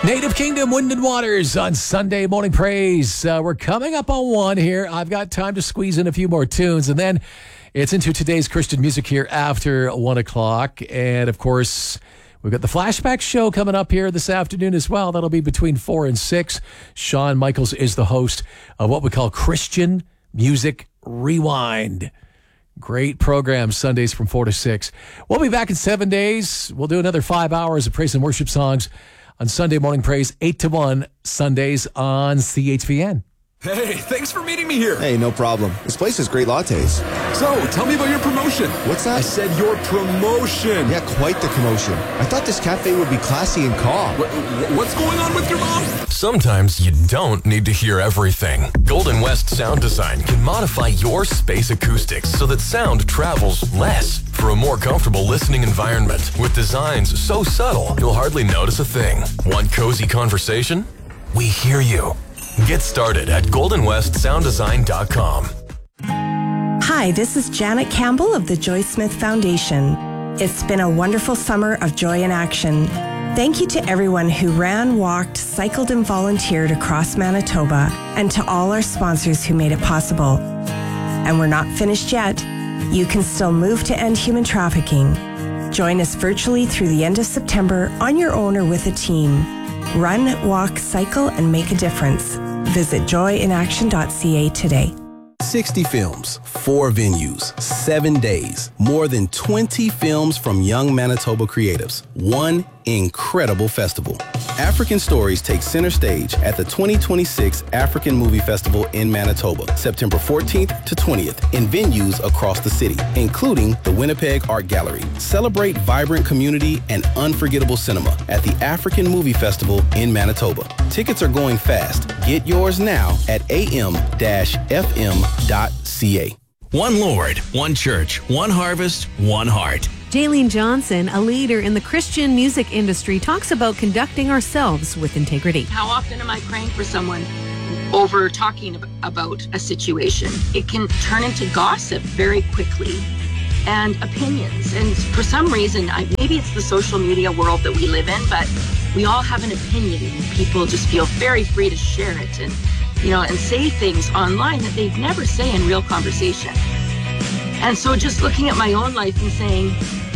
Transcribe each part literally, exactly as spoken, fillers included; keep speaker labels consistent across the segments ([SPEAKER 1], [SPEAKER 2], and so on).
[SPEAKER 1] Native Kingdom, Wind and Waters on Sunday Morning Praise. Uh, we're coming up on one here. I've got time to squeeze in a few more tunes, and then it's into today's Christian music here after one o'clock. And, of course, we've got the Flashback Show coming up here this afternoon as well. That'll be between four and six. Shawn Michaels is the host of what we call Christian Music Rewind. Great program, Sundays from four to six. We'll be back in seven days. We'll do another five hours of praise and worship songs on Sunday Morning Praise, eight to one, Sundays on C H V N.
[SPEAKER 2] Hey, thanks for meeting me here.
[SPEAKER 3] Hey, no problem. This place has great lattes.
[SPEAKER 2] So, tell me about your promotion.
[SPEAKER 3] What's that?
[SPEAKER 2] I said your promotion.
[SPEAKER 3] Yeah, quite the commotion. I thought this cafe would be classy and calm.
[SPEAKER 2] What, what's going on with your mom?
[SPEAKER 4] Sometimes you don't need to hear everything. Golden West Sound Design can modify your space acoustics so that sound travels less for a more comfortable listening environment. With designs so subtle, you'll hardly notice a thing. Want cozy conversation? We hear you. Get started at golden west sound design dot com.
[SPEAKER 5] Hi, this is Janet Campbell of the Joy Smith Foundation. It's been a wonderful summer of joy in action. Thank you to everyone who ran, walked, cycled, and volunteered across Manitoba, and to all our sponsors who made it possible. And we're not finished yet. You can still move to end human trafficking. Join us virtually through the end of September on your own or with a team. Run, walk, cycle, and make a difference. Visit joy in action dot c a today.
[SPEAKER 6] sixty films, four venues, seven days, more than twenty films from young Manitoba creatives, one incredible festival. African Stories takes center stage at the twenty twenty-six African Movie Festival in Manitoba, September fourteenth to twentieth, in venues across the city, including the Winnipeg Art Gallery. Celebrate vibrant community and unforgettable cinema at the African Movie Festival in Manitoba. Tickets are going fast. Get yours now at a m dash f m dot c a.
[SPEAKER 7] One Lord, one church, one harvest, one heart.
[SPEAKER 8] Jaylene Johnson, a leader in the Christian music industry, talks about conducting ourselves with integrity.
[SPEAKER 9] How often am I praying for someone over talking about a situation? It can turn into gossip very quickly and opinions. And for some reason, I, maybe it's the social media world that we live in, but we all have an opinion and people just feel very free to share it and, you know, and say things online that they'd never say in real conversation. And so just looking at my own life and saying,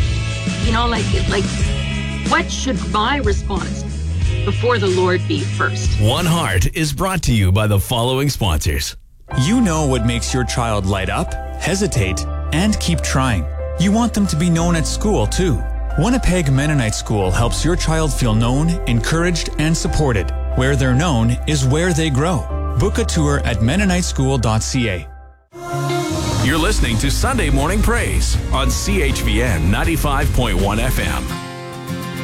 [SPEAKER 9] you know, like, like, what should my response before the Lord be first?
[SPEAKER 7] One Heart is brought to you by the following sponsors.
[SPEAKER 10] You know what makes your child light up, hesitate, and keep trying. You want them to be known at school, too. Winnipeg Mennonite School helps your child feel known, encouraged, and supported. Where they're known is where they grow. Book a tour at mennonite school dot c a.
[SPEAKER 7] You're listening to Sunday Morning Praise on C H V N ninety-five point one F M.